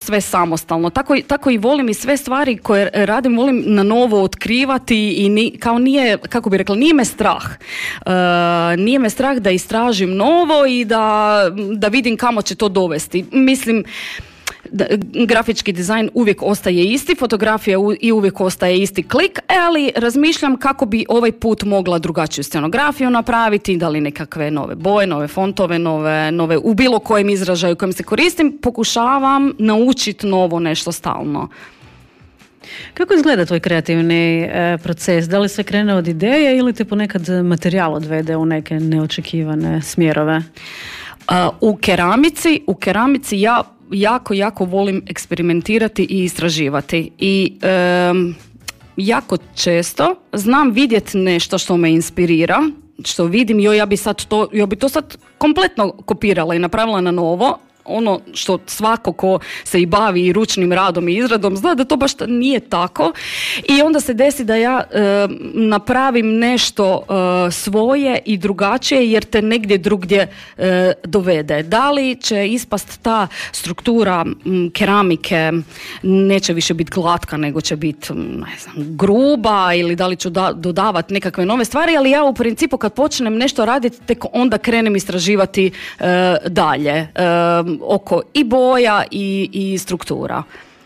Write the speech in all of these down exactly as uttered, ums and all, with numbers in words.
sve samostalno. Tako, tako i volim i sve stvari koje radim, volim na novo otkrivati i ni, kao nije, kako bi rekla, nije me strah. Uh, nije me strah da istražim novo i da, da vidim kamo će to dovesti. Mislim, da, grafički dizajn uvijek ostaje isti, fotografija u, i uvijek ostaje isti klik, ali razmišljam kako bi ovaj put mogla drugačiju scenografiju napraviti, da li nekakve nove boje, nove fontove, nove, nove u bilo kojem izražaju kojem se koristim, pokušavam naučiti novo nešto stalno. Kako izgleda tvoj kreativni e, proces? Da li sve krene od ideje ili te ponekad materijal odvede u neke neočekivane smjerove? Uh, u keramici, u keramici ja jako, jako volim eksperimentirati i istraživati i um, jako često znam vidjeti nešto što me inspirira, što vidim, joj, ja bi sad to, ja bi to sad kompletno kopirala i napravila na novo, ono što svako ko se i bavi i ručnim radom i izradom zna da to baš nije tako i onda se desi da ja e, napravim nešto e, svoje i drugačije jer te negdje drugdje e, dovede. Da li će ispast ta struktura m, keramike neće više biti glatka nego će biti ne znam, gruba ili da li ću da, dodavati nekakve nove stvari, ali ja u principu kad počnem nešto raditi tek onda krenem istraživati e, dalje. E, oko i boja i, i struktura.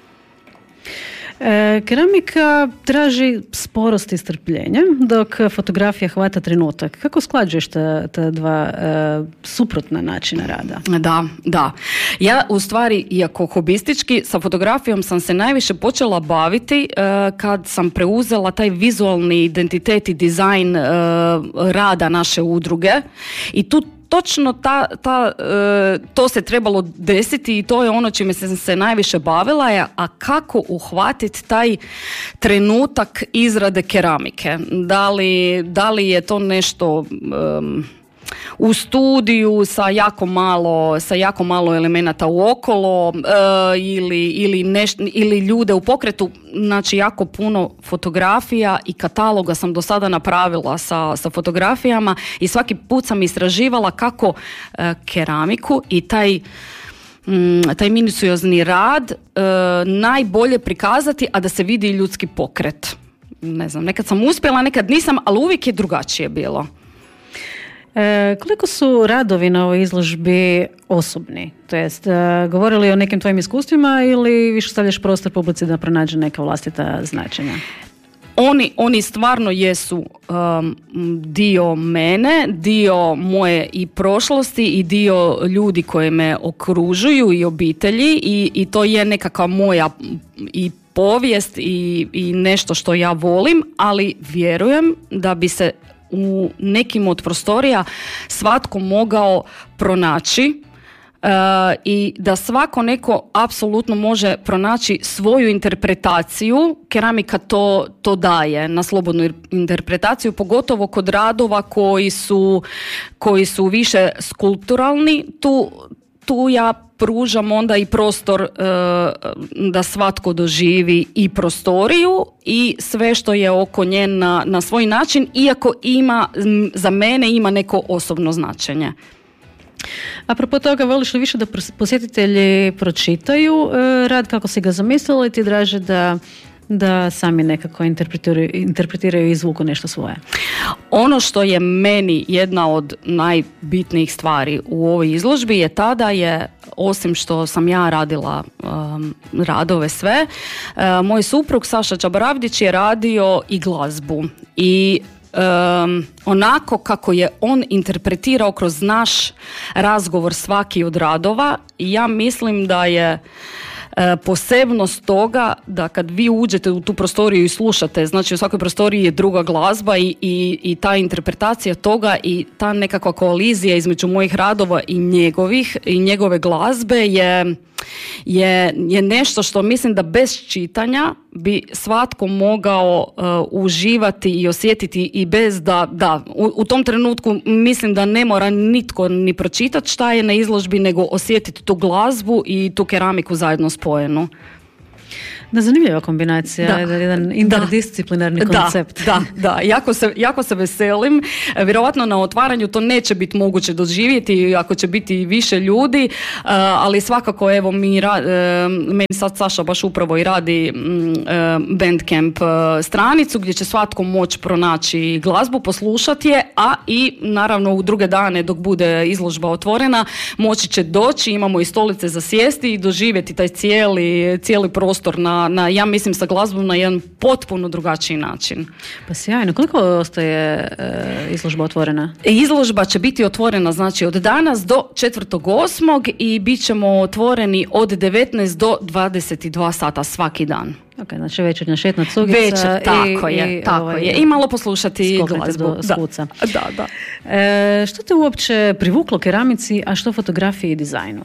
E, keramika traži sporost i strpljenje, dok fotografija hvata trenutak. Kako usklađuješ ta, ta dva e, suprotna načina rada? Da, da. Ja u stvari, iako hobistički, sa fotografijom sam se najviše počela baviti e, kad sam preuzela taj vizualni identitet i dizajn e, rada naše udruge i tu točno ta, ta, e, to se trebalo desiti i to je ono čime sam se najviše bavila, je, a kako uhvatiti taj trenutak izrade keramike. Da li, da li je to nešto um, u studiju sa jako malo, sa jako malo elemenata uokolo e, ili, ili, neš, ili ljude u pokretu. Znači jako puno fotografija i kataloga sam do sada napravila sa, sa fotografijama i svaki put sam istraživala kako e, keramiku i taj mm, taj minuciozni rad e, najbolje prikazati, a da se vidi ljudski pokret. Ne znam, nekad sam uspjela, nekad nisam, ali uvijek je drugačije bilo. E, koliko su radovi na ovoj izložbi osobni? To jest, e, govorili o nekim tvojim iskustvima ili više stavljaš prostor publici da pronađe neka vlastita značenja? Oni, oni stvarno jesu um, dio mene, dio moje i prošlosti i dio ljudi koji me okružuju i obitelji i, i to je nekakva moja i povijest i, i nešto što ja volim, ali vjerujem da bi se u nekim od prostorija svatko mogao pronaći uh, i da svako neko apsolutno može pronaći svoju interpretaciju. Keramika to, to daje na slobodnu interpretaciju, pogotovo kod radova koji su, koji su više skulpturalni. Tu, tu ja pružam onda i prostor e, da svatko doživi i prostoriju i sve što je oko nje na, na svoj način, iako ima, za mene ima neko osobno značenje. Apropo toga, voliš li više da posjetitelji pročitaju e, rad kako si ga zamislila ili ti draže da da sami nekako interpretiraju, interpretiraju i izvuku nešto svoje? Ono što je meni jedna od najbitnijih stvari u ovoj izložbi je tada je, osim što sam ja radila um, radove sve, uh, moj suprug Saša Čabaravdić je radio i glazbu i Um, onako kako je on interpretirao kroz naš razgovor svaki od radova, ja mislim da je posebnost toga da kad vi uđete u tu prostoriju i slušate, znači u svakoj prostoriji je druga glazba i, i, i ta interpretacija toga i ta nekakva koalizija između mojih radova i njegovih i njegove glazbe je, je, je nešto što mislim da bez čitanja bi svatko mogao uh, uživati i osjetiti i bez da, da u, u tom trenutku mislim da ne mora nitko ni pročitati šta je na izložbi, nego osjetiti tu glazbu i tu keramiku zajedno spojenu. Da, zanimljiva kombinacija, da. jedan interdisciplinarni da. koncept. Da, da, jako se, jako se veselim. Vjerojatno na otvaranju to neće biti moguće doživjeti ako će biti više ljudi, ali svakako evo mi ra- meni sad Saša baš upravo i radi Bandcamp stranicu gdje će svatko moći pronaći glazbu, poslušati je, a i naravno u druge dane dok bude izložba otvorena moći će doći, imamo i stolice za sjesti i doživjeti taj cijeli, cijeli prostor na Na, ja mislim sa glazbom na jedan potpuno drugačiji način. Pa sjajno. Koliko ostaje e, izložba otvorena? Izložba će biti otvorena znači od danas do četvrtog osmog i bit ćemo otvoreni od devetnaest do dvadeset dva sata svaki dan. Ok, znači večernja šetna cugica. Večer, tako i, je, i, tako ovaj, je. I malo poslušati glazbu. Do skuca. Da, da. E, što te uopće privuklo keramici, a što fotografiji i dizajnu?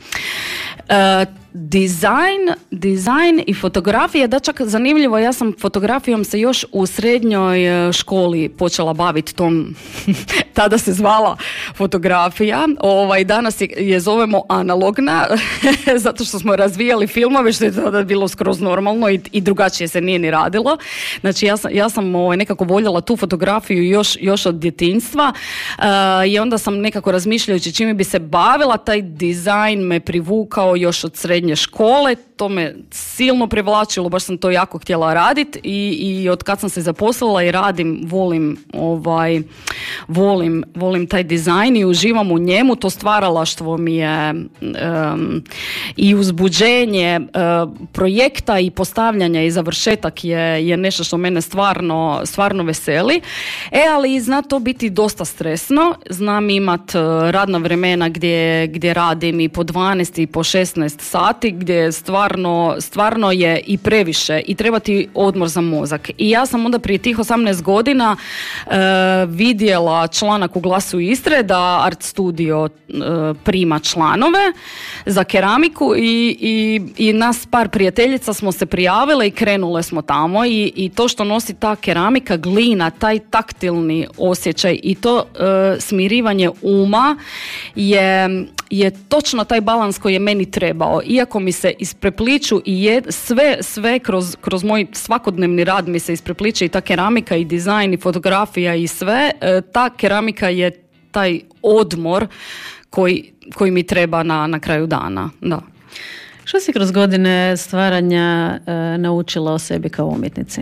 E, Dizajn, dizajn i fotografija, da čak zanimljivo, ja sam fotografijom se još u srednjoj školi počela baviti tom, tada se zvala fotografija, ovaj, danas je, je zovemo analogna, zato što smo razvijali filmove, što je tada bilo skroz normalno i, i drugačije se nije ni radilo. Znači ja sam, ja sam ovaj, nekako voljela tu fotografiju još, još od djetinjstva uh, i onda sam nekako razmišljajući čime bi se bavila, taj dizajn me privukao još od srednje škole, to me silno privlačilo, baš sam to jako htjela raditi i, i od kad sam se zaposlila i radim, volim ovaj, volim, volim taj dizajn i uživam u njemu, to stvaralaštvo mi je um, i uzbuđenje uh, projekta i postavljanja i završetak je, je nešto što mene stvarno, stvarno veseli. E, ali zna to biti dosta stresno, znam imat uh, radna vremena gdje, gdje radim i po dvanaest i po šesnaest sati, gdje stvarno, stvarno je i previše i treba ti odmor za mozak. I ja sam onda prije tih osamnaest godina uh, vidjela članak u Glasu Istre da Art Studio uh, prima članove za keramiku i, i, i nas par prijateljica smo se prijavile i krenule smo tamo i, i to što nosi ta keramika, glina, taj taktilni osjećaj i to uh, smirivanje uma je, je točno taj balans koji je meni trebao. Iako mi se isprepliču i jed, sve, sve kroz, kroz moj svakodnevni rad mi se isprepliče i ta keramika i dizajn i fotografija i sve, ta keramika je taj odmor koji, koji mi treba na, na kraju dana. Da. Što si kroz godine stvaranja e, naučila o sebi kao umjetnici?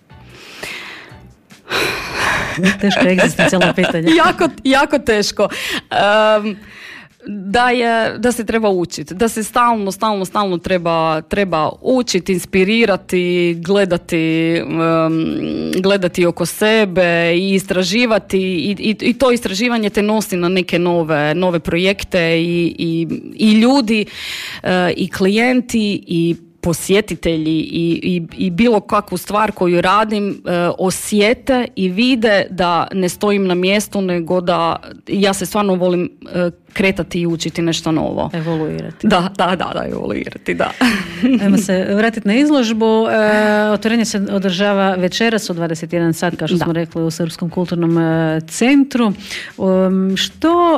Teško egzistencijalno pitanje. jako, jako teško. Um, Da, je, da se treba učiti, da se stalno, stalno, stalno treba, treba učiti, inspirirati, gledati, um, gledati oko sebe i istraživati i, i, i to istraživanje te nosi na neke nove, nove projekte i, i, i ljudi uh, i klijenti i posjetitelji i, i, i bilo kakvu stvar koju radim e, osjete i vide da ne stojim na mjestu, nego da ja se stvarno volim e, kretati i učiti nešto novo. Evoluirati. Da, da, da, da, evoluirati, da. Ajmo se vratiti na izložbu. E, otvorenje se održava večeras u dvadeset jedan sat, kao što da. smo rekli, u Srpskom kulturnom e, centru. Um, što,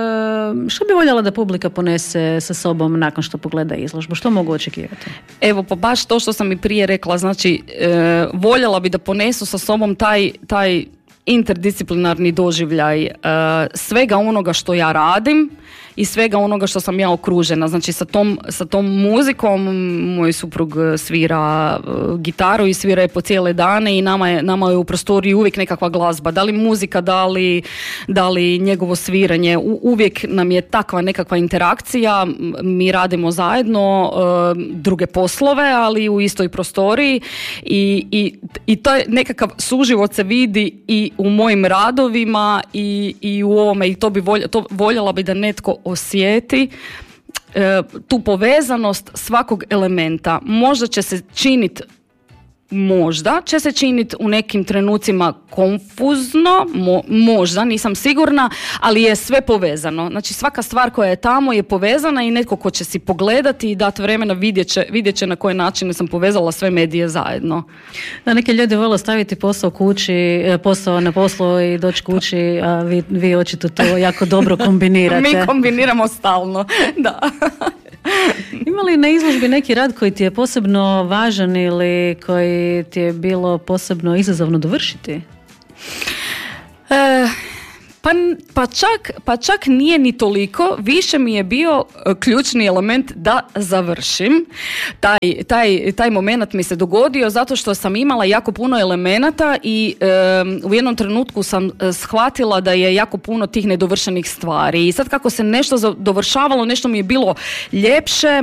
e, što bi voljela da publika ponese sa sobom nakon što pogleda izložbu? Što mogu očekivati? Evo, pa baš to što sam i prije rekla, znači, e, voljela bi da ponesu sa sobom taj, taj interdisciplinarni doživljaj e, svega onoga što ja radim i svega onoga što sam ja okružena. Znači sa tom, sa tom muzikom moj suprug svira uh, gitaru i svira je po cijele dane i nama je, nama je u prostoriji uvijek nekakva glazba. Da li muzika, da li, da li njegovo sviranje. U, uvijek nam je takva nekakva interakcija. Mi radimo zajedno uh, druge poslove, ali u istoj prostoriji i, i, i to je nekakav suživot se vidi i u mojim radovima i, i u ovome i to bi volj, to voljela bi da netko osjeti e, tu povezanost svakog elementa. Možda će se činiti Možda će se činiti u nekim trenucima konfuzno, mo, možda, nisam sigurna, ali je sve povezano. Znači svaka stvar koja je tamo je povezana i netko ko će si pogledati i dati vremena vidjet će, vidjet će na koje načine sam povezala sve medije zajedno. Da, neki ljudi vole staviti posao kući, posao na poslu i doći kući, a vi, vi očito to jako dobro kombinirate. Mi kombiniramo stalno, da. Ima li na izložbi neki rad koji ti je posebno važan ili koji ti je bilo posebno izazovno dovršiti? E, pa, pa, čak, pa čak nije ni toliko, više mi je bio ključni element da završim. Taj, taj, taj moment mi se dogodio zato što sam imala jako puno elemenata i e, u jednom trenutku sam shvatila da je jako puno tih nedovršenih stvari. I sad kako se nešto dovršavalo, nešto mi je bilo ljepše, e,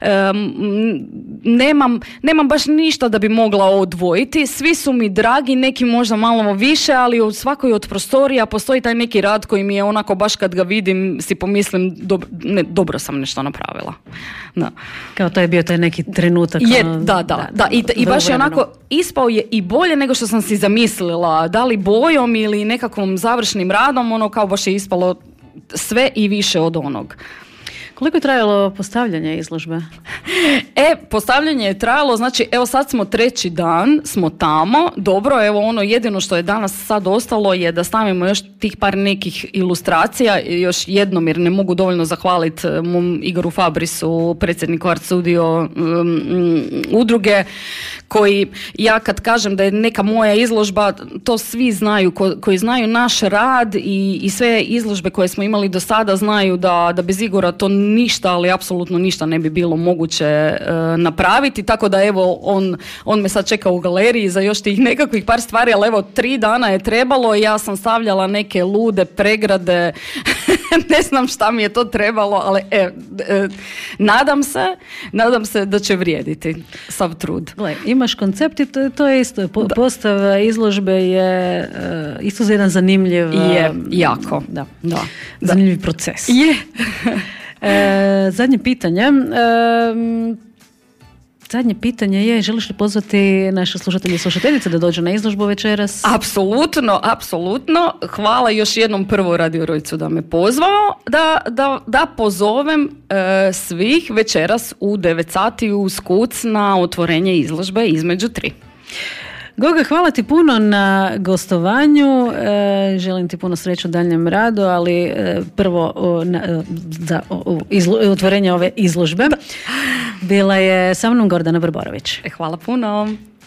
nemam, nemam baš ništa da bi mogla odvojiti. Svi su mi dragi, neki možda malo više, ali u svakoj od prostorija postoji taj neki rad koji mi je onako baš kad ga vidim si pomislim dobro, ne, dobro sam nešto napravila. Da. Kao to je bio taj neki trenutak. Je, da, da, da, da. I, i baš je onako ispao je i bolje nego što sam si zamislila. Da li bojom ili nekakvom završnim radom, ono kao baš je ispalo sve i više od onog. Koliko je trajalo postavljanje izložbe? E, postavljanje je trajalo, znači evo sad smo treći dan, smo tamo, dobro, evo ono jedino što je danas sad ostalo je da stavimo još tih par nekih ilustracija, još jednom jer ne mogu dovoljno zahvaliti mom Igoru Fabrisu, predsjedniku Art Studio um, udruge, koji, ja kad kažem da je neka moja izložba, to svi znaju, ko, koji znaju naš rad i, i sve izložbe koje smo imali do sada znaju da, da bez Igora to ništa, ali apsolutno ništa ne bi bilo moguće e, napraviti, tako da evo on, on me sad čeka u galeriji za još tih nekakvih par stvari, ali evo tri dana je trebalo i ja sam stavljala neke lude pregrade, ne znam šta mi je to trebalo, ali e, e, nadam se, nadam se da će vrijediti sav trud. Gle, imaš koncept i to, to je isto, po, postav izložbe je uh, isto za jedan zanimljiv je, jako, da, da, zanimljiv da. proces. Je. E, zadnje pitanje. E, zadnje pitanje je, želiš li pozvati naše slušatelje i slušateljice da dođu na izložbu večeras? Apsolutno, apsolutno. Hvala još jednom prvo Radio Rojcu da me pozvao, da, da, da pozovem e, svih večeras u devet sati u Skuc na otvorenje izložbe između tri. Goga, hvala ti puno na gostovanju, e, želim ti puno sreće u daljnjem radu, ali e, prvo o, na, za o, izlo, otvorenje ove izložbe bila je sa mnom Gordana Brborović. E, hvala puno.